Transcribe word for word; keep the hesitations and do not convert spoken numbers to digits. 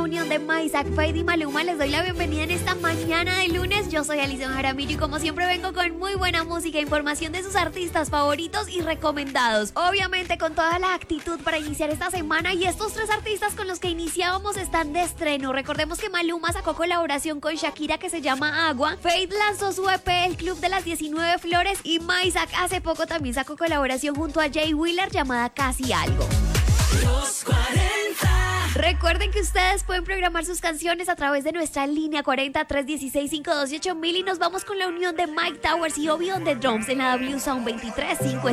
unión de Maysak, Feid y Maluma. Les doy la bienvenida en esta mañana de lunes. Yo soy Alison Jaramillo y como siempre vengo con muy buena música, información de sus artistas favoritos y recomendados. Obviamente con toda la actitud para iniciar esta semana, y estos tres artistas con los que iniciábamos están de estreno. Recordemos que Maluma sacó colaboración con Shakira que se llama Agua, Feid lanzó su E P El Club de las diecinueve Flores y Maysak hace poco también sacó colaboración junto a Jay Wheeler llamada Casi Algo. Los cuarenta. Recuerden que ustedes pueden programar sus canciones a través de nuestra línea cuarenta, tres dieciséis, cinco dos ocho mil y nos vamos con la unión de Mike Towers y Obi on the Drums en la W Sound veintitrés cinco.